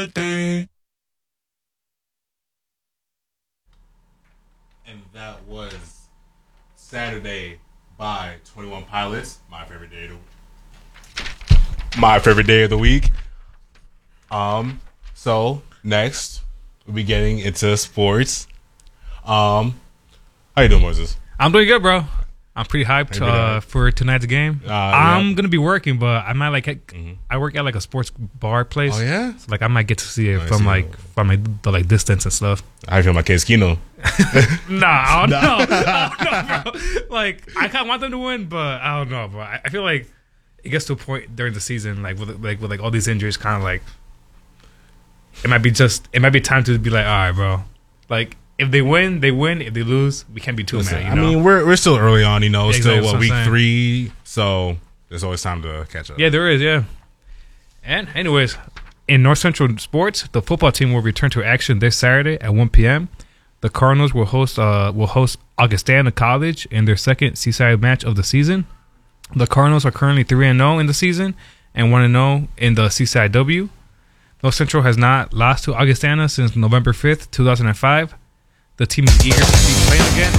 birthday. And that was Saturday by 21 Pilots. My favorite day of the week. So next we'll be getting into sports. How you doing, Moses? I'm doing good, bro. I'm pretty hyped for tonight's game. I'm gonna be working, but I might I work at like a sports bar place. Oh yeah, so, like I might get to see it from the distance and stuff. I feel my case Kino. Nah, I don't know, bro. Like I kind of want them to win, but I don't know, bro. I feel like it gets to a point during the season, with all these injuries, kind of like it might be time to be like, all right, bro. Like if they win, they win. If they lose, we can't be too mad. I mean, we're still early on, Exactly, still week 3, so there's always time to catch up. Yeah, there is. Yeah. And anyways, in North Central sports, the football team will return to action this Saturday at 1 p.m. The Cardinals will host Augustana College in their second Seaside match of the season. The Cardinals are currently 3-0 in the season and 1-0 in the Seaside W. North Central has not lost to Augustana since November 5th, 2005. The team is eager to be playing again